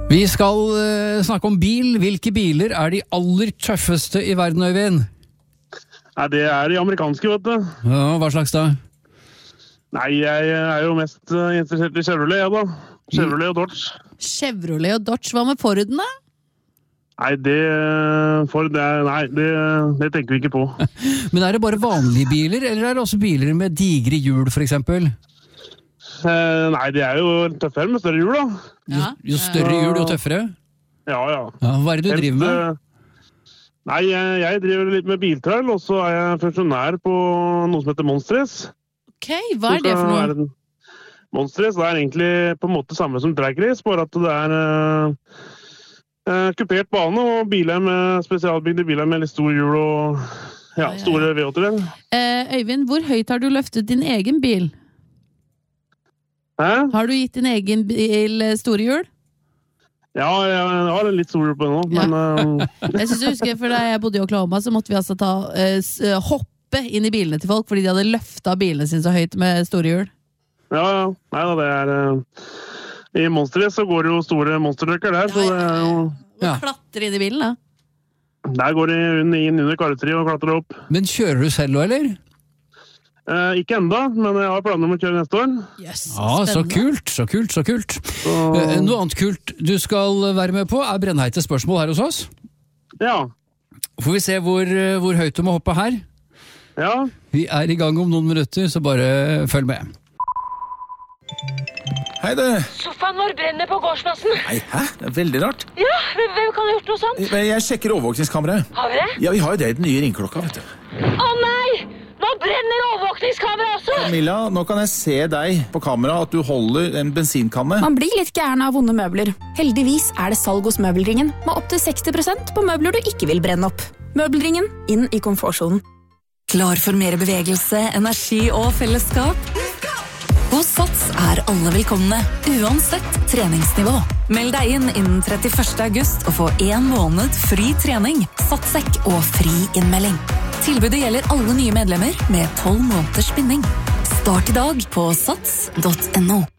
Vi skal snakke om bil. Hvilke biler er de aller tøffeste i verden, Øyvind? Nei, det er de amerikanske, vet du. Ja, hva slags da? Nei, jeg er jo mest interessert i Chevrolet, ja da. Chevrolet og Dodge. Chevrolet og Dodge, hva med Forden da? Nei, det tenker vi ikke på. Men er det bare vanlige biler, eller er det også biler med digre hjul, for eksempel? Nei, det er jo tøffere med større hjul, da. Jo større hjul, jo tøffere? Ja. Hva er det du driver med? Nei, jeg driver litt med biltrall, og så er jeg funksjonær på noe som heter Monsters. Ok, hva er det for noe? Monsters er egentlig på en måte samme som drag race, bare at det er kupert bane og biler med spesialbygde biler med litt stor hjul og store V8-er. Øyvind, hvor høyt har du løftet din egen bil? Hæ? Har du gitt din egen bil store hjul? Ja, jeg har en litt stor hjul på den nå, men... Jeg synes jeg husker, for da jeg bodde i Oklahoma, så måtte vi altså hoppe inn i bilene til folk, fordi de hadde løftet bilene sine så høyt med store hjul. Ja. Nei da, det er... I Monsteret så går det jo store monstertrucker der, så det er jo... Du klatrer inn i bilen, da. Der går de inn under karosseriet og klatrer opp. Men kjører du selv, eller? Ikke enda, men jeg har planer om å kjøre neste år. Yes, så kult. Noe annet kult du skal være med på er brennheite spørsmål her hos oss. Ja. Får vi se hvor høyt du må hoppe her. Ja. Vi er i gang om noen minutter, så bare følg med. Hei du. Sofaen vår brenner på gårdsplassen. Nei, hæ? Det er veldig rart. Ja, hvem kan ha gjort noe sånt? Jeg sjekker overvåkningskameraet. Har vi det? Ja, vi har jo det i den nye ringklokka, vet du. Å nei! Nå brenner overvåkningskamera også! Camilla, nå kan jeg se deg på kamera at du holder en bensinkanne. Man blir litt gæren av vonde møbler. Heldigvis er det salg hos Møbelringen, med opp til 60% på møbler du ikke vil brenne opp. Møbelringen, inn i komfortsonen. Klar for mer bevegelse, energi og fellesskap? Hos Sats er alle velkomne, uansett treningsnivå. Meld deg inn innen 31. august og få 1 måned fri trening, satssekk og fri innmelding. Tilbudet gjelder alle nye medlemmer med 12 måneders binding. Start i dag på sats.no.